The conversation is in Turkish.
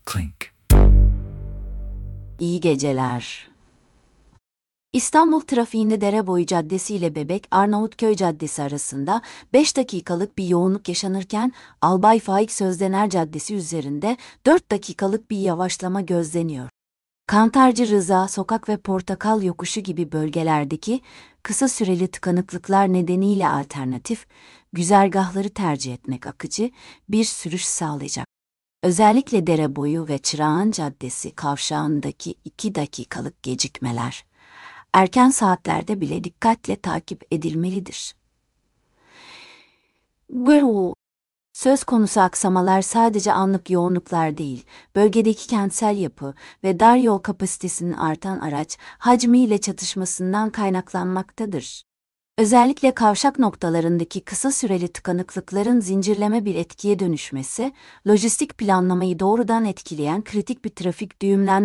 Clink. İyi geceler. İstanbul trafiğinde Dereboyu Caddesi ile Bebek Arnavutköy Caddesi arasında 5 dakikalık bir yoğunluk yaşanırken Albay Faik Sözdener Caddesi üzerinde 4 dakikalık bir yavaşlama gözleniyor. Kantarcı Rıza Sokak ve Portakal Yokuşu gibi bölgelerdeki kısa süreli tıkanıklıklar nedeniyle alternatif güzergahları tercih etmek akıcı bir sürüş sağlayacak. Özellikle Dereboyu ve Çırağan Caddesi kavşağındaki 2 dakikalık gecikmeler erken saatlerde bile dikkatle takip edilmelidir. Söz konusu aksamalar sadece anlık yoğunluklar değil, bölgedeki kentsel yapı ve dar yol kapasitesinin artan araç hacmiyle çatışmasından kaynaklanmaktadır. Özellikle kavşak noktalarındaki kısa süreli tıkanıklıkların zincirleme bir etkiye dönüşmesi, lojistik planlamayı doğrudan etkileyen kritik bir trafik düğümlenmesidir.